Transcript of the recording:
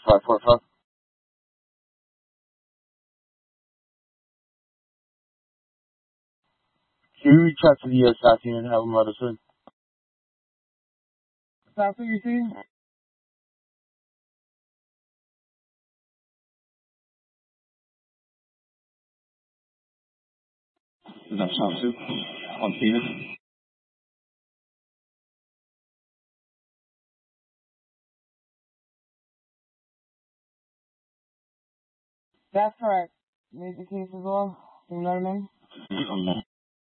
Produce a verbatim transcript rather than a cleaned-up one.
five four five. Can you reach out to the uh, staff team and have them let us in? Staff that you're seeing? Is that Shop Soup on Phoenix? That's correct. Major case as well. You know what I mean?